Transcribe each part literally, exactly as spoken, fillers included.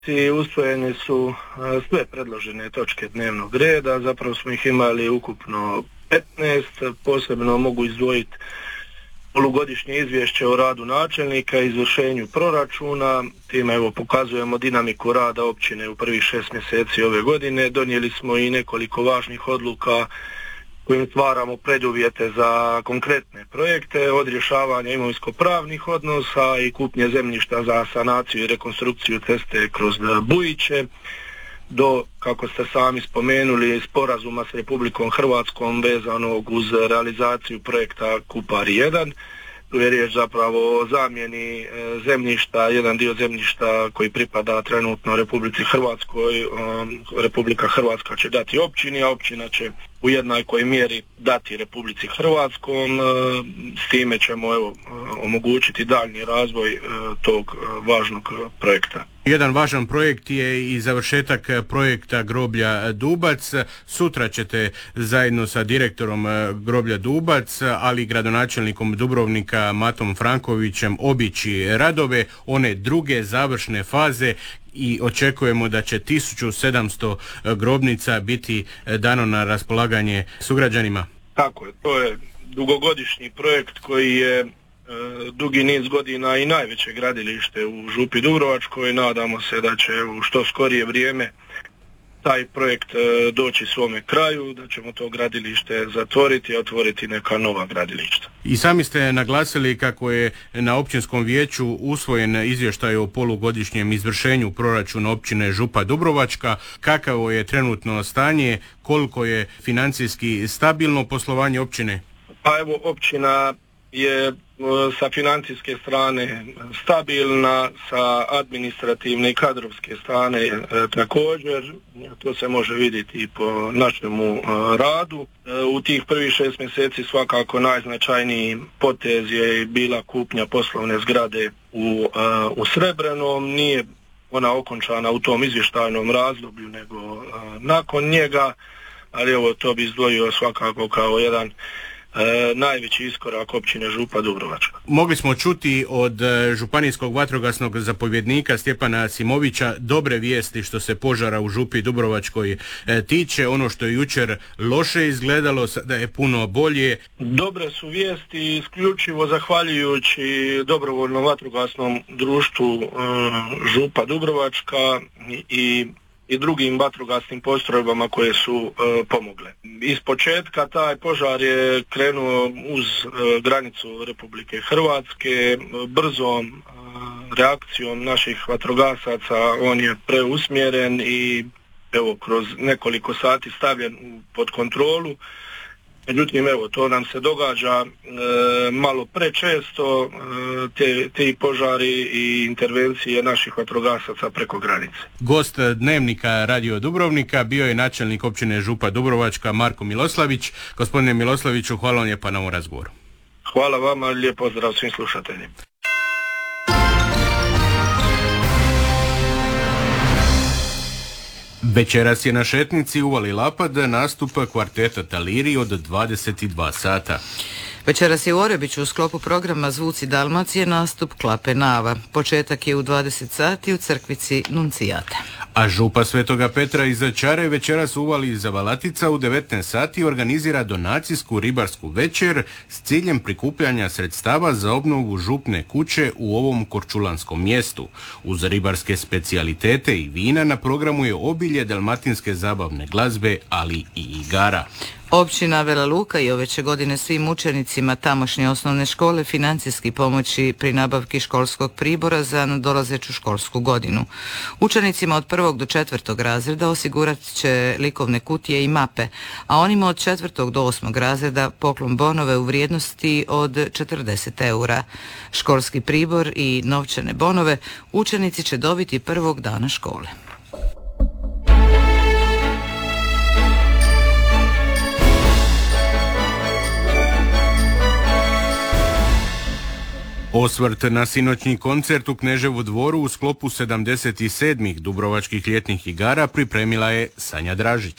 Usvojene su sve predložene točke dnevnog reda, zapravo smo ih imali ukupno petnaest, posebno mogu izdvojiti polugodišnje izvješće o radu načelnika, izvršenju proračuna, time evo pokazujemo dinamiku rada općine u prvih šest mjeseci ove godine. Donijeli smo i nekoliko važnih odluka kojim stvaramo preduvjete za konkretne projekte, od rješavanja imovinsko-pravnih odnosa i kupnje zemljišta za sanaciju i rekonstrukciju ceste kroz Bujiće, do, kako ste sami spomenuli, sporazuma s Republikom Hrvatskom vezanog uz realizaciju projekta Kupari jedan. Tu je riječ zapravo o zamjeni zemljišta, jedan dio zemljišta koji pripada trenutno Republici Hrvatskoj, Republika Hrvatska će dati općini, a općina će u jednakoj mjeri dati Republici Hrvatskom. S time ćemo evo omogućiti daljnji razvoj tog važnog projekta. Jedan važan projekt je i završetak projekta groblja Dubac. Sutra ćete zajedno sa direktorom groblja Dubac, ali i gradonačelnikom Dubrovnika Matom Frankovićem obići radove, one druge završne faze, i očekujemo da će tisuću sedamsto grobnica biti dano na raspolaganje sugrađanima. Tako je, to je dugogodišnji projekt koji je dugi niz godina i najveće gradilište u Župi Dubrovačkoj. Nadamo se da će u što skorije vrijeme taj projekt doći svome kraju, da ćemo to gradilište zatvoriti i otvoriti neka nova gradilišta. I sami ste naglasili kako je na općinskom vijeću usvojen izvještaj o polugodišnjem izvršenju proračuna općine Župa Dubrovačka. Kakavo je trenutno stanje, koliko je financijski stabilno poslovanje općine? Pa evo, općina je sa financijske strane stabilna, sa administrativne i kadrovske strane e, također. To se može vidjeti i po našemu e, radu. E, u tih prvih šest mjeseci svakako najznačajniji potez je bila kupnja poslovne zgrade u, e, u Srebrenom. Nije ona okončana u tom izvještajnom razdoblju, nego e, nakon njega, ali evo to bi izdvojio svakako kao jedan E, najveći iskorak općine Župa Dubrovačka. Mogli smo čuti od županijskog vatrogasnog zapovjednika Stjepana Simovića dobre vijesti što se požara u Župi Dubrovačkoj e, tiče. Ono što je jučer loše izgledalo, da je puno bolje. Dobre su vijesti isključivo zahvaljujući dobrovoljnom vatrogasnom društvu e, Župa Dubrovačka i i drugim vatrogasnim postrojbama koje su e, pomogle. Iz početka taj požar je krenuo uz e, granicu Republike Hrvatske. Brzom e, reakcijom naših vatrogasaca on je preusmjeren i evo kroz nekoliko sati stavljen pod kontrolu. Međutim, evo, to nam se događa e, malo prečesto, e, te, te požari i intervencije naših vatrogasaca preko granice. Gost Dnevnika Radio Dubrovnika bio je načelnik općine Župa Dubrovačka Marko Miloslavić. Gospodine Miloslaviću, hvala vam lijepa na ovom razgovoru. Hvala vama, lijep pozdrav svim slušateljima. Večeras je na šetnici u Vali Lapad nastup kvarteta Taliri od dvadeset dva sata. Večeras je u Orebiću u sklopu programa Zvuci Dalmacije nastup Klape Nava. Početak je u dvadeset sati u crkvici Nuncijate. A župa Svetoga Petra iz Čare večeras u Uvali Zavalatica u devetnaest sati organizira donacijsku ribarsku večer s ciljem prikupljanja sredstava za obnovu župne kuće u ovom korčulanskom mjestu. Uz ribarske specijalitete i vina na programu je obilje dalmatinske zabavne glazbe, ali i igara. Općina Vela Luka i ove će godine svim učenicima tamošnje osnovne škole financijski pomoći pri nabavki školskog pribora za nadolazeću školsku godinu. Učenicima od prvog do četvrtog razreda osigurat će likovne kutije i mape, a onima od četvrtog do osmog razreda poklon bonove u vrijednosti od četrdeset eura. Školski pribor i novčane bonove učenici će dobiti prvog dana škole. Osvrt na sinoćni koncert u Kneževu dvoru u sklopu sedamdeset sedmih Dubrovačkih ljetnih igara pripremila je Sanja Dražić.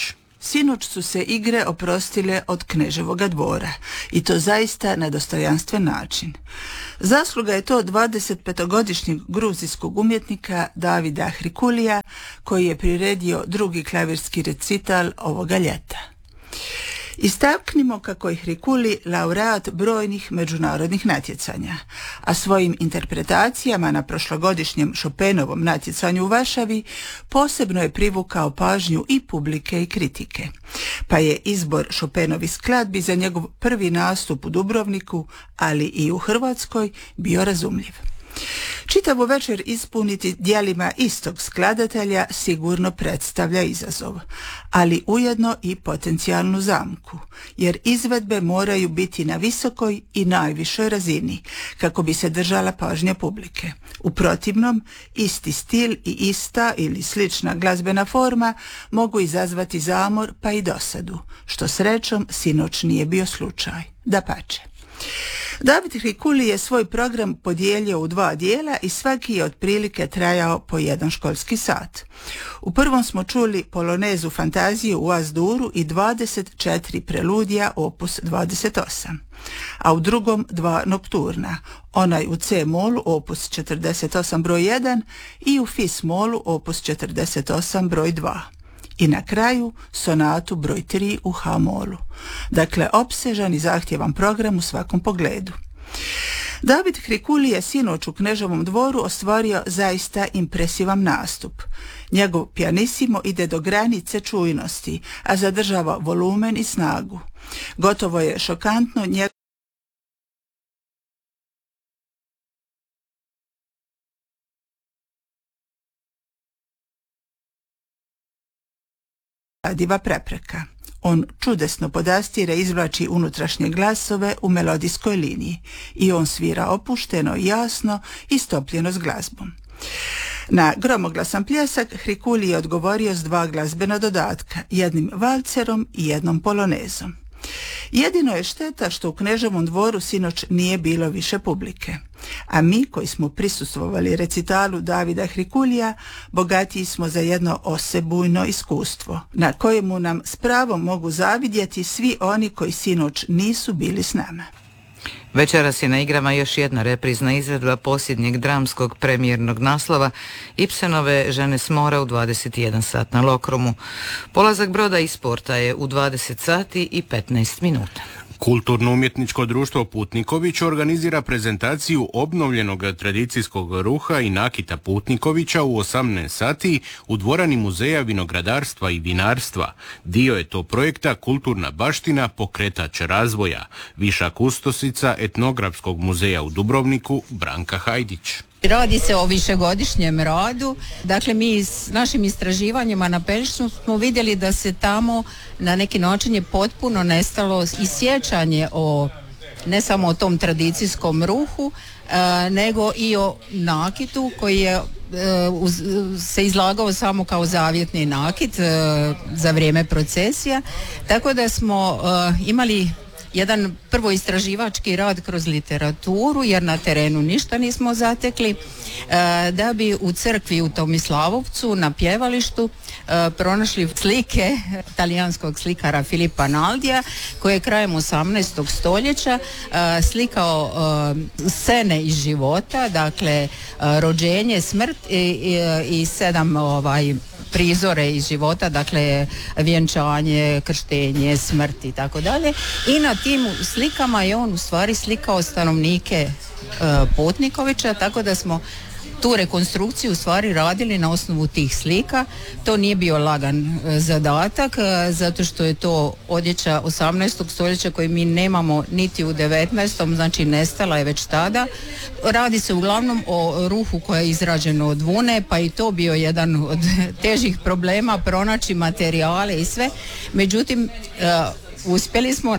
Sinoć su se igre oprostile od Kneževoga dvora i to zaista na dostojanstven način. Zasluga je to dvadesetpetogodišnjeg gruzijskog umjetnika Davida Hrikulija koji je priredio drugi klavirski recital ovoga ljeta. Istaknimo kako je Hrikuli laureat brojnih međunarodnih natjecanja, a svojim interpretacijama na prošlogodišnjem Chopinovom natjecanju u Varšavi posebno je privukao pažnju i publike i kritike, pa je izbor Chopinovih skladbi za njegov prvi nastup u Dubrovniku, ali i u Hrvatskoj, bio razumljiv. Čitavu večer ispuniti djelima istog skladatelja sigurno predstavlja izazov, ali ujedno i potencijalnu zamku, jer izvedbe moraju biti na visokoj i najvišoj razini kako bi se držala pažnja publike. U protivnom, isti stil i ista ili slična glazbena forma mogu izazvati zamor pa i dosadu, što srećom sinoć nije bio slučaj. Dapače. David Hrikuli je svoj program podijelio u dva dijela i svaki je otprilike trajao po jedan školski sat. U prvom smo čuli polonezu Fantaziju u As-Duru i dvadeset četiri preludija opus dvadeset osam, a u drugom dva nokturna, onaj u C-molu opus četrdeset osam broj jedan i u Fis-molu opus četrdeset osam broj dva. I na kraju sonatu broj tri u H-molu. Dakle, opsežan i zahtjevan program u svakom pogledu. David Hrikuli je sinoć u Kneževom dvoru ostvario zaista impresivan nastup. Njegov pianissimo ide do granice čujnosti, a zadržava volumen i snagu. Gotovo je šokantno njegov radiva prepreka. On čudesno podastire, izvlači unutrašnje glasove u melodijskoj liniji i on svira opušteno, jasno i stopljeno s glazbom. Na gromoglasan pljesak Hrikuli je odgovorio s dva glazbena dodatka, jednim valcerom i jednom polonezom. Jedino je šteta što u Kneževom dvoru sinoć nije bilo više publike, a mi koji smo prisustvovali recitalu Davida Hrikulija bogatiji smo za jedno osebujno iskustvo, na kojemu nam s pravom mogu zavidjeti svi oni koji sinoć nisu bili s nama. Večeras je na igrama još jedna reprizna izvedba posljednjeg dramskog premijernog naslova Ibsenove Žene s mora u dvadeset jedan sat na Lokromu. Polazak broda iz porta je u dvadeset sati i petnaest minuta. Kulturno-umjetničko društvo Putniković organizira prezentaciju obnovljenog tradicijskog ruha i nakita Putnikovića u osamnaest sati u dvorani Muzeja vinogradarstva i vinarstva. Dio je to projekta Kulturna baština, pokretač razvoja. Viša kustosica Etnografskog muzeja u Dubrovniku Branka Hajdić. Radi se o višegodišnjem radu. Dakle, mi s našim istraživanjima na Pelješcu smo vidjeli da se tamo na neki način je potpuno nestalo i sjećanje o ne samo o tom tradicijskom ruhu, e, nego i o nakitu koji je e, uz, se izlagao samo kao zavjetni nakit e, za vrijeme procesija. Tako da smo e, imali jedan prvo istraživački rad kroz literaturu, jer na terenu ništa nismo zatekli, e, da bi u crkvi u Tomislavovcu na pjevalištu e, pronašli slike talijanskog slikara Filipa Naldija, koji je krajem osamnaestog stoljeća e, slikao e, scene iz života, dakle e, rođenje, smrt i, i, i sedam ovaj prizore iz života, dakle vjenčanje, krštenje, smrt i tako dalje. I na tim slikama je on u stvari slikao stanovnike e, Putnikovića, tako da smo tu rekonstrukciju u stvari radili na osnovu tih slika. To nije bio lagan e, zadatak, e, zato što je to odjeća osamnaestog stoljeća koji mi nemamo niti u devetnaestom, znači nestala je već tada. Radi se uglavnom o ruhu koje je izrađeno od vune, pa i to bio jedan od težih problema, pronaći materijale i sve. Međutim, e, uspjeli smo.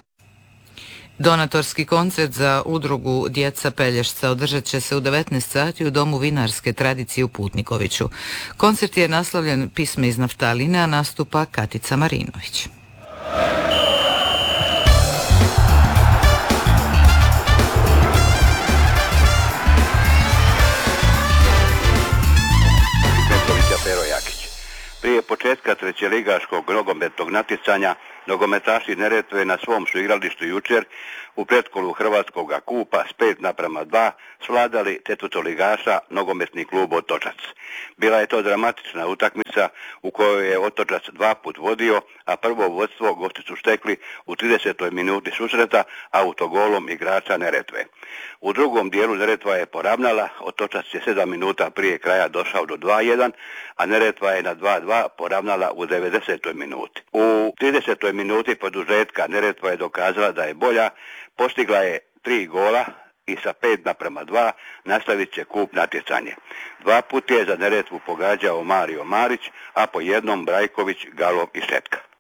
Donatorski koncert za udrugu Djeca Pelješca održat će se u devetnaest sati u Domu vinarske tradicije u Putnikoviću. Koncert je naslovljen Pisme iz naftaline, a nastupa Katica Marinović. Prije početka trećeligaškog nogometnog natjecanja nogometaši Neretve na svom su igralištu jučer u pretkolu Hrvatskog kupa s pet naprama dva svladali četvrtoligaša nogometni klub Otočac. Bila je to dramatična utakmica u kojoj je Otočac dva put vodio, a prvo vodstvo gosti su stekli u tridesetoj minuti susreta autogolom igrača Neretve. U drugom dijelu Neretva je poravnala, Otočac je sedam minuta prije kraja došao do dva jedan, a Neretva je na dva dva poravnala u devedesetoj minuti. U tridesetoj minuti produžetka Neretva je dokazala da je bolja, postigla je tri gola i sa pet naprema dva nastavit će kup natjecanje. Dva put je za Neretvu pogađao Mario Marić, a po jednom Brajković, Galov i Šetka.